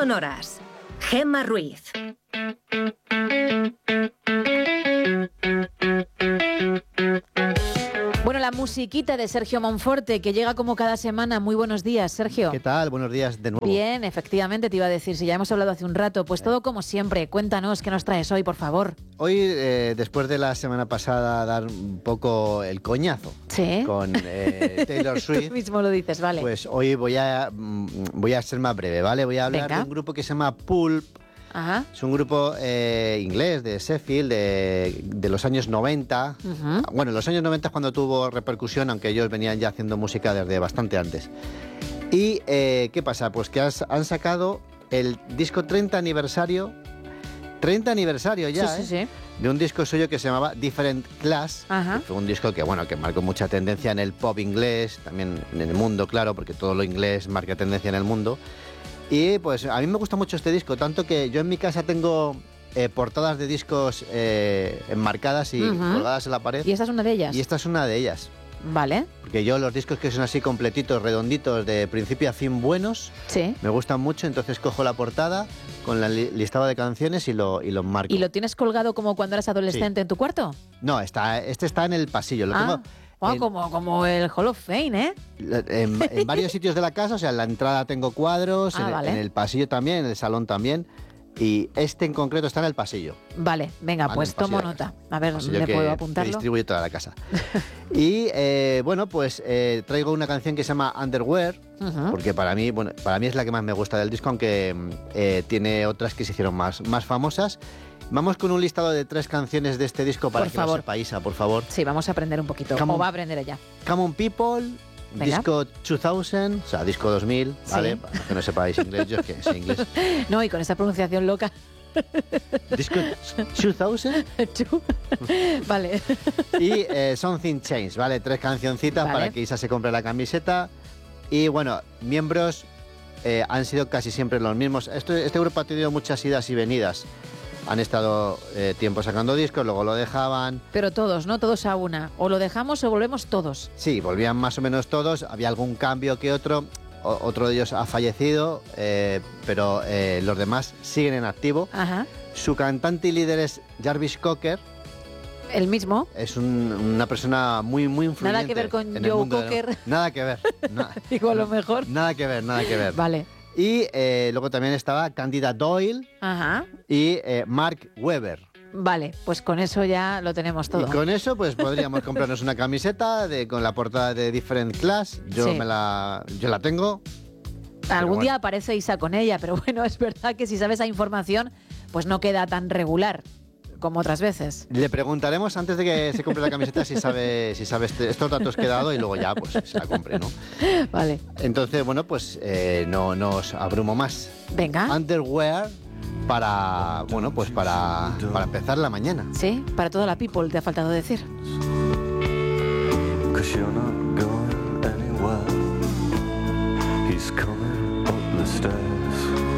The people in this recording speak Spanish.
sonoras. Gemma Ruiz. Bueno, la musiquita de Sergio Monforte, que llega como cada semana. Muy buenos días, Sergio. ¿Qué tal? Buenos días de nuevo. Bien, efectivamente, te iba a decir, si ya hemos hablado hace un rato, pues todo como siempre. Cuéntanos, ¿qué nos traes hoy, por favor? Hoy, después de la semana pasada dar un poco el coñazo con Taylor Swift. Tú mismo lo dices, vale. Pues hoy voy a ser más breve, ¿vale? Voy a hablar de un grupo que se llama Pulp. Ajá. Es un grupo inglés de Sheffield de los años 90. Uh-huh. Bueno, en los años 90 es cuando tuvo repercusión, aunque ellos venían ya haciendo música desde bastante antes. ¿Y qué pasa? Pues que han sacado el disco 30 aniversario. 30 aniversario ya, sí. De un disco suyo que se llamaba Different Class. Ajá. Que fue un disco que marcó mucha tendencia en el pop inglés, también en el mundo, claro, porque todo lo inglés marca tendencia en el mundo. Y pues a mí me gusta mucho este disco, tanto que yo en mi casa tengo portadas de discos enmarcadas y colgadas en la pared. ¿Y esta es una de ellas? Y esta es una de ellas. Vale. Porque yo los discos que son así completitos, redonditos, de principio a fin buenos, sí, me gustan mucho, entonces cojo la portada con el listado de canciones y lo marco. ¿Y lo tienes colgado como cuando eras adolescente en tu cuarto? No, este está en el pasillo, lo tengo... Como el Hall of Fame, ¿eh? En varios sitios de la casa, o sea, en la entrada tengo cuadros, vale. en el pasillo también, en el salón también, y este en concreto está en el pasillo. Vale, venga, pues tomo nota. A ver, ¿dónde puedo apuntarlo? Que distribuye toda la casa. Y bueno, pues traigo una canción que se llama Underwear, porque para mí es la que más me gusta del disco, aunque tiene otras que se hicieron más famosas. Vamos con un listado de 3 canciones de este disco para que lo sepa Isa, por favor. Sí, vamos a aprender un poquito. ¿Cómo va a aprender ella? Come On People, venga. Disco 2000, o sea, disco 2000, ¿vale? Sí. Para que no sepáis inglés, yo es que sé inglés. No, y con esa pronunciación loca. Disco 2000. Vale. Y Something Changed, ¿vale? 3 cancioncitas para que Isa se compre la camiseta. Y bueno, miembros han sido casi siempre los mismos. Este grupo ha tenido muchas idas y venidas. Han estado tiempo sacando discos, luego lo dejaban. Pero todos, ¿no? Todos a una. O lo dejamos o volvemos todos. Sí, volvían más o menos todos. Había algún cambio que otro. Otro de ellos ha fallecido, pero los demás siguen en activo. Ajá. Su cantante y líder es Jarvis Cocker. ¿El mismo? Es una persona muy influyente. Nada que ver con Joe Cocker. Nada que ver. Digo, a lo mejor. Nada que ver. Vale. Y luego también estaba Candida Doyle. Ajá. Y Mark Webber. Vale, pues con eso ya lo tenemos todo. Y con eso pues podríamos comprarnos una camiseta con la portada de Different Class. Yo la tengo. Algún día aparece Isa con ella, pero bueno, es verdad que si sabes esa información, pues no queda tan regular como otras veces. Le preguntaremos antes de que se compre la camiseta si sabe estos datos que he dado y luego ya pues se la compre, ¿no? Vale. Entonces, bueno, pues no os abrumo más. Venga. Underwear para empezar la mañana. Sí, para toda la people, te ha faltado decir. He's coming up the stairs.